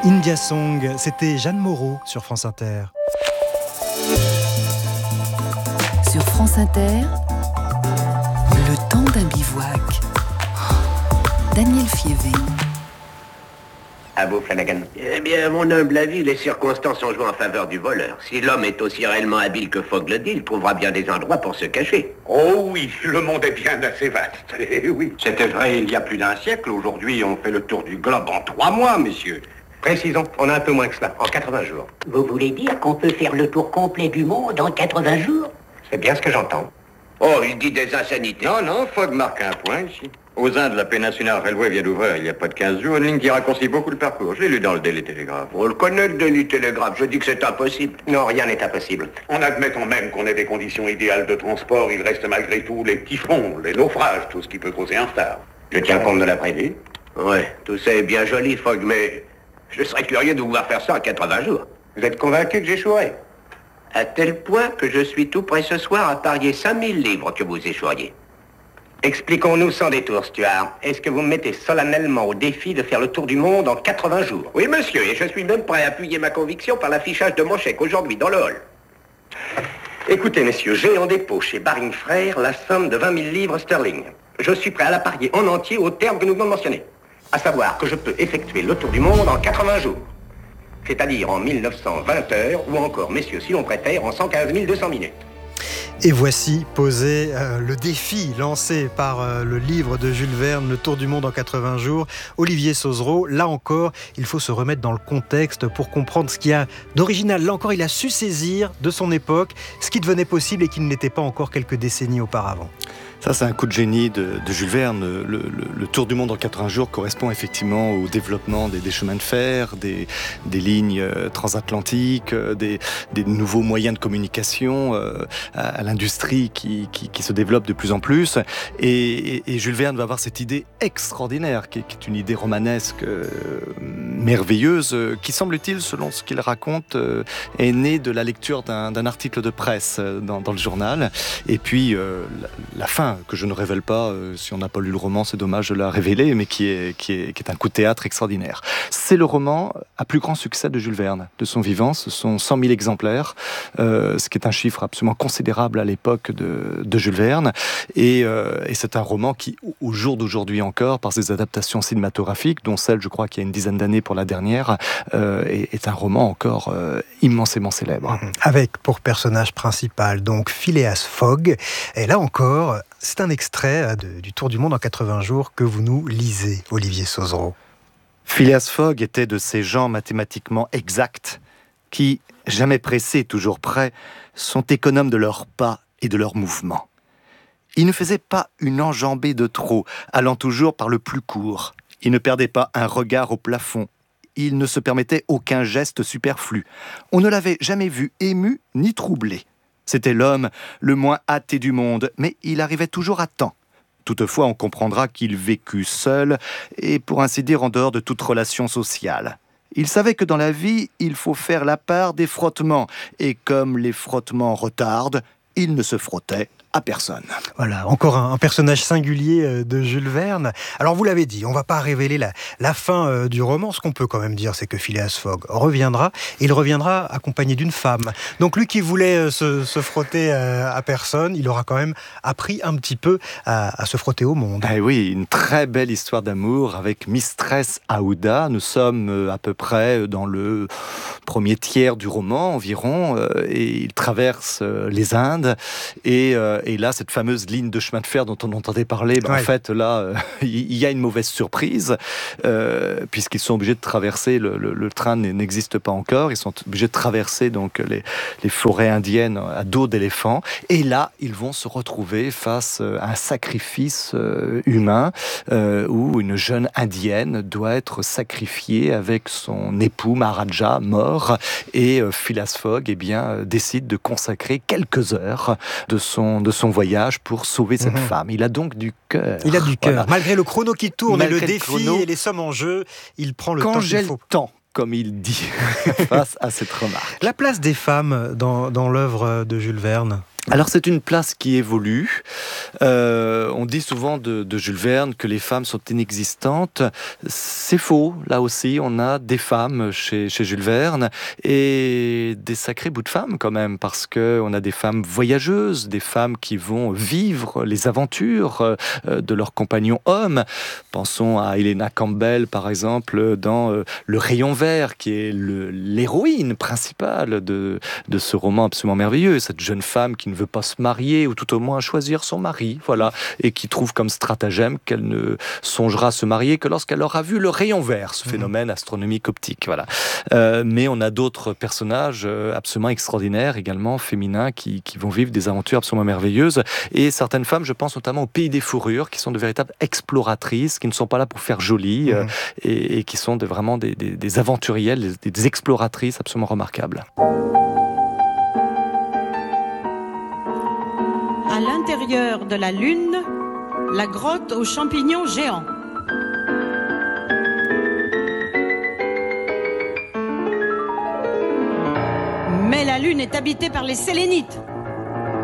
India Song, c'était Jeanne Moreau sur France Inter. Sur France Inter, le temps d'un bivouac. Daniel Fievé. À vous, Flanagan. Eh bien, à mon humble avis, les circonstances ont joué en faveur du voleur. Si l'homme est aussi réellement habile que Fogg le dit, il trouvera bien des endroits pour se cacher. Oh oui, le monde est bien assez vaste. Eh oui. C'était vrai il y a plus d'un siècle. Aujourd'hui, on fait le tour du globe en 3 mois, messieurs. Précisons, on a un peu moins que cela, en 80 jours. Vous voulez dire qu'on peut faire le tour complet du monde en 80 jours? C'est bien ce que j'entends. Oh, il dit des insanités. Non, Fogg marque un point ici. Aux Indes, la Peninsular Railway vient d'ouvrir il y a pas de 15 jours, une ligne qui raccourcit beaucoup le parcours. Je l'ai lu dans le Daily Telegraph. On le connaît, le Daily Telegraph. Je dis que c'est impossible. Non, rien n'est impossible. En admettant même qu'on ait des conditions idéales de transport, il reste malgré tout les typhons, les naufrages, tout ce qui peut causer un retard. Je tiens compte de l'imprévu. Ouais, tout ça est bien joli, Fogg, mais je serais curieux de vous voir faire ça en 80 jours. Vous êtes convaincu que j'échouerai? À tel point que je suis tout prêt ce soir à parier 5000 livres que vous échoueriez. Expliquons-nous sans détour, Stuart. Est-ce que vous me mettez solennellement au défi de faire le tour du monde en 80 jours? Oui, monsieur, et je suis même prêt à appuyer ma conviction par l'affichage de mon chèque aujourd'hui dans le hall. Écoutez, messieurs, j'ai en dépôt chez Baring Frères la somme de 20 000 livres sterling. Je suis prêt à la parier en entier au terme que nous venons de mentionner. À savoir que je peux effectuer le tour du monde en 80 jours. C'est-à-dire en 1920 heures, ou encore, messieurs, si l'on préfère, en 115 200 minutes. Et voici posé le défi lancé par le livre de Jules Verne, Le Tour du monde en 80 jours, Olivier Sauzereau. Là encore, il faut se remettre dans le contexte pour comprendre ce qu'il y a d'original. Là encore, il a su saisir de son époque ce qui devenait possible et qui ne l'était pas encore quelques décennies auparavant. Ça, c'est un coup de génie de Jules Verne. Le Tour du monde en 80 jours correspond effectivement au développement des chemins de fer, des lignes transatlantiques, des nouveaux moyens de communication, à l'industrie qui se développe de plus en plus. Et Jules Verne va avoir cette idée extraordinaire, qui est une idée romanesque merveilleuse, qui semble-t-il, selon ce qu'il raconte, est née de la lecture d'un article de presse dans le journal. Et puis, la fin, que je ne révèle pas, si on n'a pas lu le roman, c'est dommage de la révéler, mais qui est un coup de théâtre extraordinaire. C'est le roman à plus grand succès de Jules Verne, de son vivant. Ce sont 100 000 exemplaires, ce qui est un chiffre absolument considérable à l'époque de Jules Verne. Et c'est un roman qui, au jour d'aujourd'hui encore, par ses adaptations cinématographiques, dont celle, je crois, qu'il y a une dizaine d'années pour la dernière, est un roman encore immensément célèbre. Avec pour personnage principal, donc, Phileas Fogg. Et là encore, c'est un extrait du Tour du monde en 80 jours que vous nous lisez, Olivier Sauzereau. Phileas Fogg était de ces gens mathématiquement exacts qui, jamais pressés, toujours prêts, sont économes de leurs pas et de leurs mouvements. Il ne faisait pas une enjambée de trop, allant toujours par le plus court. Il ne perdait pas un regard au plafond. Il ne se permettait aucun geste superflu. On ne l'avait jamais vu ému ni troublé. C'était l'homme le moins hâté du monde, mais il arrivait toujours à temps. Toutefois, on comprendra qu'il vécut seul et, pour ainsi dire, en dehors de toute relation sociale. Il savait que dans la vie, il faut faire la part des frottements, et comme les frottements retardent, il ne se frottait à personne. Voilà, encore un personnage singulier de Jules Verne. Alors vous l'avez dit, on ne va pas révéler la fin du roman. Ce qu'on peut quand même dire, c'est que Phileas Fogg reviendra, et il reviendra accompagné d'une femme. Donc lui qui voulait se frotter à personne, il aura quand même appris un petit peu à se frotter au monde. Eh oui, une très belle histoire d'amour avec Mistress Aouda. Nous sommes à peu près dans le premier tiers du roman environ, et il traverse les Indes, et là, cette fameuse ligne de chemin de fer dont on entendait parler, en fait, là, il y a une mauvaise surprise, puisqu'ils sont obligés de traverser, le train n'existe pas encore, ils sont obligés de traverser donc les forêts indiennes à dos d'éléphants, et là, ils vont se retrouver face à un sacrifice humain, où une jeune indienne doit être sacrifiée avec son époux Maharaja mort, et Phileas Fogg décide de consacrer quelques heures de son voyage pour sauver cette femme. Il a donc du cœur. Il a du cœur. Voilà. Malgré le chrono qui tourne, et le défi et les sommes en jeu, il prend le temps qu'il faut. Quand j'ai le temps, comme il dit, face à cette remarque. La place des femmes dans l'œuvre de Jules Verne. Alors c'est une place qui évolue. On dit souvent de Jules Verne que les femmes sont inexistantes. C'est faux. Là aussi, on a des femmes chez Jules Verne et des sacrés bouts de femmes quand même, parce que on a des femmes voyageuses, des femmes qui vont vivre les aventures de leurs compagnons hommes. Pensons à Helena Campbell par exemple dans Le Rayon Vert, qui est l'héroïne principale de ce roman absolument merveilleux. Cette jeune femme qui ne veut pas se marier, ou tout au moins choisir son mari, voilà, et qui trouve comme stratagème qu'elle ne songera à se marier que lorsqu'elle aura vu le rayon vert, ce phénomène astronomique optique, voilà. Mais on a d'autres personnages absolument extraordinaires, également féminins, qui vont vivre des aventures absolument merveilleuses, et certaines femmes, je pense notamment au Pays des Fourrures, qui sont de véritables exploratrices, qui ne sont pas là pour faire joli, et qui sont vraiment des aventurières, des exploratrices absolument remarquables. À l'intérieur de la Lune, la grotte aux champignons géants. Mais la Lune est habitée par les Sélénites.